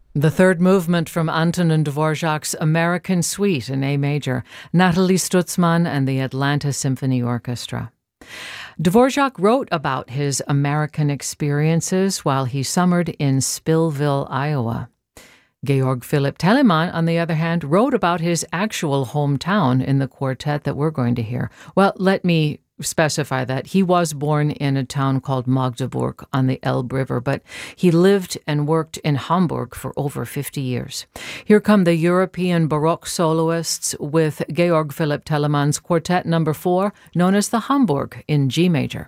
The third movement from Antonin Dvorak's American Suite in A major, Natalie Stutzman and the Atlanta Symphony Orchestra. Dvorak wrote about his American experiences while he summered in Spillville, Iowa. Georg Philipp Telemann, on the other hand, wrote about his actual hometown in the quartet that we're going to hear. Well, let me specify that he was born in a town called Magdeburg on the Elbe River, but he lived and worked in Hamburg for over 50 years. Here come the European Baroque soloists with Georg Philipp Telemann's Quartet No. 4, known as the Hamburg in G major.